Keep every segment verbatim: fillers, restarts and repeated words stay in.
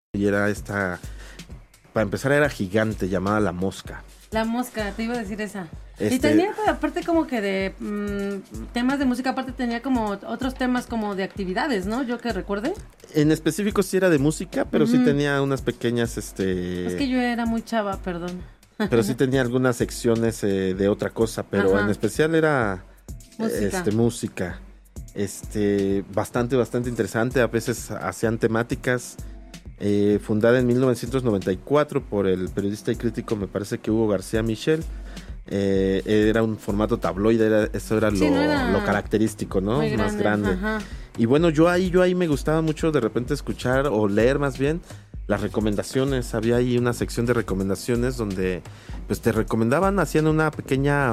y era esta, para empezar era gigante, llamada La Mosca. La Mosca, te iba a decir esa. Este... Y tenía, aparte como que de mmm, temas de música, aparte tenía como otros temas como de actividades, ¿no? Yo que recuerde. En específico sí era de música, pero uh-huh. sí tenía unas pequeñas, este... Es que yo era muy chava, perdón. Pero sí tenía algunas secciones eh, de otra cosa, pero Ajá. en especial era música. Este, música. Este, bastante, bastante interesante. A veces hacían temáticas. Eh, fundada en mil novecientos noventa y cuatro por el periodista y crítico, me parece que Hugo García Michel. Eh, era un formato tabloide, era, eso era, sí, lo, no era lo característico, ¿no? Más grande. grande. Ajá. Y bueno, yo ahí, yo ahí me gustaba mucho de repente escuchar o leer más bien las recomendaciones. Había ahí una sección de recomendaciones donde pues te recomendaban, hacían una pequeña,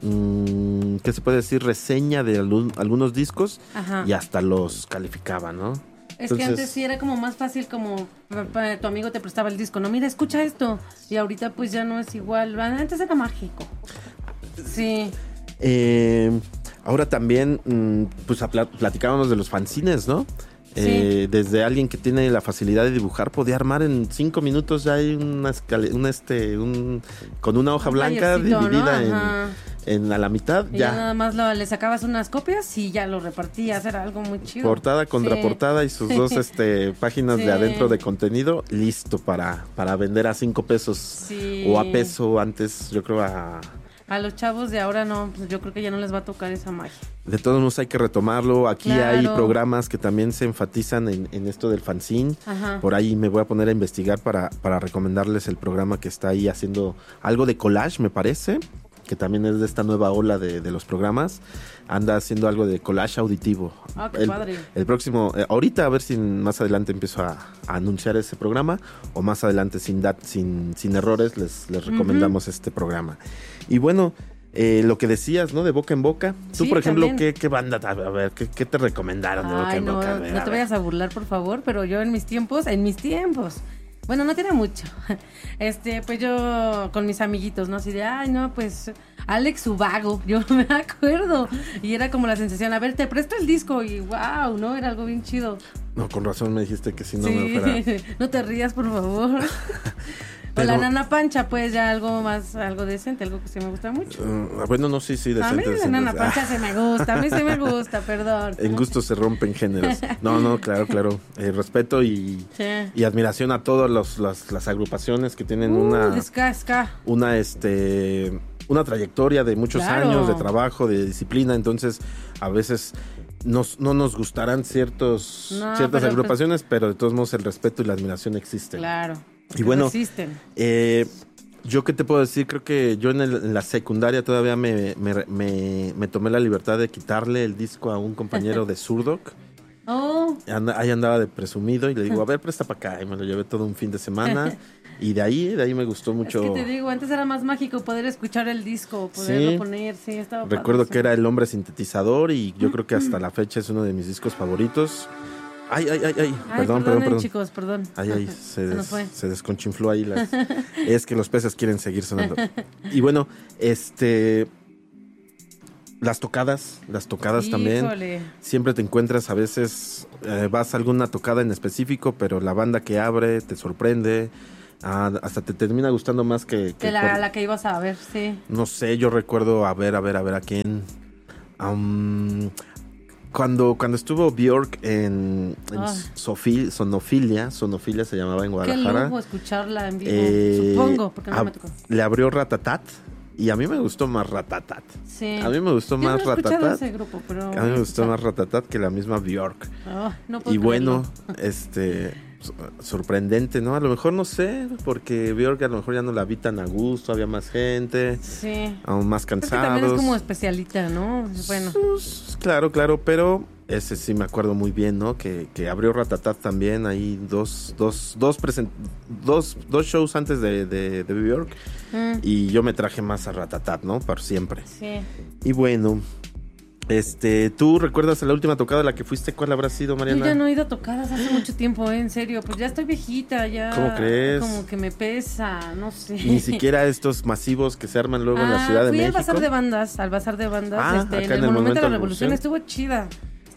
mmm, ¿qué se puede decir? Reseña de algún, algunos discos. Ajá. Y hasta los calificaban, ¿no? Es Entonces, que antes sí era como más fácil, como tu amigo te prestaba el disco, no, mira, escucha esto. Y ahorita pues ya no es igual. Antes era mágico. Sí. Eh, ahora también, pues platicábamos de los fanzines, ¿no? Sí. Eh, desde alguien que tiene la facilidad de dibujar, podía armar en cinco minutos ya hay una, escala, una este, un, con una hoja un blanca dividida, ¿no? en, en a la mitad. Y ya. ya nada más lo, le sacabas unas copias y ya lo repartías, era algo muy chido. Portada contra sí. portada y sus dos este, páginas sí. de adentro de contenido, listo para, para vender a cinco pesos sí. o a peso antes, yo creo a... A los chavos de ahora no, pues yo creo que ya no les va a tocar esa magia. De todos modos hay que retomarlo. Aquí claro. hay programas que también se enfatizan en, en esto del fanzine. Ajá. Por ahí me voy a poner a investigar para, para recomendarles el programa que está ahí haciendo algo de collage, me parece, que también es de esta nueva ola de, de los programas. Anda haciendo algo de collage auditivo. Ah, qué el, padre. El próximo, eh, ahorita a ver si más adelante empiezo a, a anunciar ese programa o más adelante sin, dat, sin, sin errores les, les recomendamos uh-huh. este programa. Y bueno, eh, lo que decías, ¿no? De boca en boca. Tú, sí, por ejemplo, ¿qué, ¿qué banda? A ver, ¿qué, qué te recomendaron de boca Ay, en no, boca? A ver, no te vayas a burlar, por favor, pero yo en mis tiempos, en mis tiempos... Bueno, no tiene mucho. Este, pues yo con mis amiguitos, ¿no? Así de, ay, no, pues Alex Ubago, yo me acuerdo. Y era como la sensación, a ver, te presto el disco y wow, ¿no? Era algo bien chido. No, con razón me dijiste que si no sí. me fuera. No te rías, por favor. Pero... O la Nana Pancha, pues ya algo más, algo decente, algo que sí me gusta mucho. Uh, bueno, no, sí, sí, decente. A mí la decente. Nana Pancha se me gusta, a mí sí me gusta, perdón. En gusto se rompen géneros. No, no, claro, claro. Eh, respeto y, sí. y admiración a todas los, las, las agrupaciones que tienen uh, una... Ska, ska. Una, este... Una trayectoria de muchos claro. años de trabajo, de disciplina, entonces a veces... Nos, no nos gustarán ciertos no, ciertas pero, agrupaciones, pero de todos modos el respeto y la admiración existen. Claro. Y bueno, eh, yo qué te puedo decir, creo que yo en, el, en la secundaria todavía me, me, me, me tomé la libertad de quitarle el disco a un compañero de Zurdok. Oh. And, ahí andaba de presumido y le digo, a ver, presta para acá. Y me lo llevé todo un fin de semana. Y de ahí, de ahí me gustó mucho. Es que te digo, antes era más mágico poder escuchar el disco, poderlo sí. poner, sí, estaba Recuerdo padre, que era El Hombre Sintetizador y yo creo que hasta la fecha es uno de mis discos favoritos. Ay, ay, ay, ay, ay perdón, perdón, perdón. chicos, perdón. Ay, ay, se, des, se, se desconchinfló ahí las... Es que los peces quieren seguir sonando. Y bueno, este... Las tocadas, las tocadas Híjole. también. Siempre te encuentras, a veces eh, vas a alguna tocada en específico, pero la banda que abre te sorprende. Ah, hasta te termina gustando más que... que de la, por... la que ibas a ver, sí. No sé, yo recuerdo, a ver, a ver, a ver, a quién... Um, cuando, cuando estuvo Björk en, en oh. Sofil, Sonofilia, Sonofilia se llamaba en Guadalajara. Qué lujo escucharla en vivo, eh, supongo, porque no a, me tocó. Le abrió Ratatat. Y a mí me gustó más Ratatat. Sí. A mí me gustó Yo más no he Ratatat. Ese grupo, pero a mí me gustó más Ratatat que la misma Björk. Oh, no puedo y bueno, creerlo. este sorprendente, ¿no? A lo mejor no sé, porque Björk a lo mejor ya no la vi tan a gusto, había más gente, sí. aún más cansados. Es que también es como especialita, ¿no? Bueno. Pues, claro, claro, pero ese sí me acuerdo muy bien, ¿no? Que, que abrió Ratatat también, ahí dos, dos, dos, present, dos, dos shows antes de, de, de Björk. Mm. Y yo me traje más a Ratatat, ¿no? Para siempre. Sí. Y bueno, este, ¿tú recuerdas la última tocada a la que fuiste? ¿Cuál habrá sido, Mariana? Yo ya no he ido a tocadas hace mucho tiempo, ¿eh? En serio. Pues ya estoy viejita, ya. ¿Cómo crees? Como que me pesa, no sé. Ni siquiera estos masivos que se arman luego ah, en la Ciudad de fui México. Fui al Bazar de Bandas, al Bazar de Bandas, ah, este, acá en el, en el Monumento Monumento de la Revolución. Estuvo chida.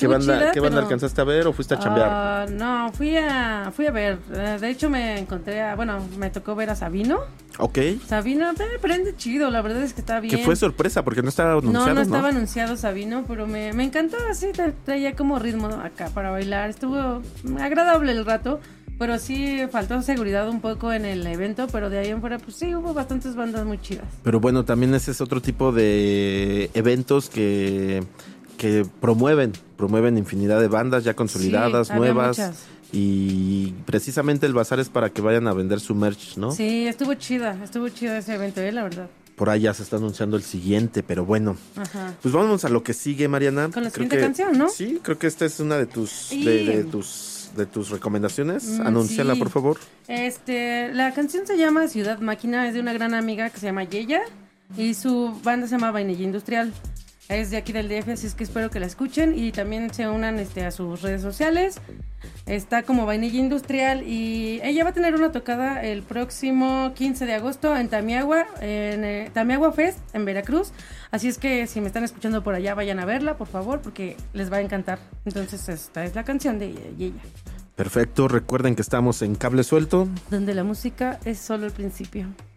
¿Qué banda, chida, ¿qué banda pero... alcanzaste a ver o fuiste a chambear? Uh, no, fui a fui a ver. De hecho, me encontré a... Bueno, me tocó ver a Sabino. Ok. Sabino, me prende chido, la verdad es que está bien. Que fue sorpresa, porque no estaba anunciado, ¿no? No, no estaba anunciado Sabino, pero me, me encantó así, traía como ritmo acá para bailar. Estuvo agradable el rato. Pero sí faltó seguridad un poco en el evento, pero de ahí en fuera, pues sí, hubo bastantes bandas muy chidas. Pero bueno, también ese es otro tipo de eventos que, que promueven, promueven infinidad de bandas ya consolidadas, sí, nuevas. Muchas. Y precisamente el bazar es para que vayan a vender su merch, ¿no? Sí, estuvo chida, estuvo chido ese evento, ¿eh? La verdad. Por ahí ya se está anunciando el siguiente, pero bueno. Ajá. Pues vamos a lo que sigue, Mariana. Con la creo siguiente que, canción, ¿no? Sí, creo que esta es una de tus... Y... De, de tus de tus recomendaciones, mm, anúnciala sí. por favor. Este, la canción se llama Ciudad Máquina, es de una gran amiga que se llama Yeya y su banda se llama Vainilla Industrial. Es de aquí del D F, así es que espero que la escuchen y también se unan este, a sus redes sociales. Está como Vainilla Industrial y ella va a tener una tocada el próximo quince de agosto en Tamiagua, en eh, Tamiagua Fest en Veracruz. Así es que si me están escuchando por allá, vayan a verla, por favor, porque les va a encantar. Entonces esta es la canción de ella. Perfecto, recuerden que estamos en Cable Suelto, donde la música es solo el principio.